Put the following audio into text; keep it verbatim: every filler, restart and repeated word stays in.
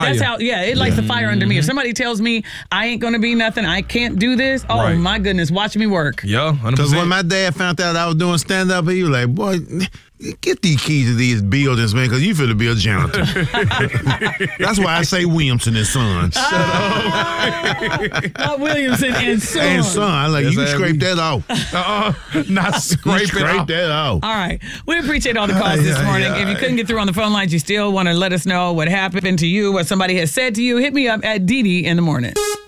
That's how, yeah, it lights the fire under me. If somebody tells me I ain't going to be nothing, I can't do this, oh, Right. my goodness, watch me work. Yeah, Because when my dad found out I was doing stand-up, he was like, boy, get these keys to these buildings, man, because you finna be a janitor. That's why I say Williamson and Sons. Not Williamson and Son. And Son. I like, Yes, you can I scrape mean- that off. Uh-uh, not scrape it Scrape off. that off. All right. We appreciate all the calls this Yeah, morning. yeah. If you couldn't get through on the phone lines, you still want to let us know what happened to you, what somebody has said to you, hit me up at Dee Dee in the morning.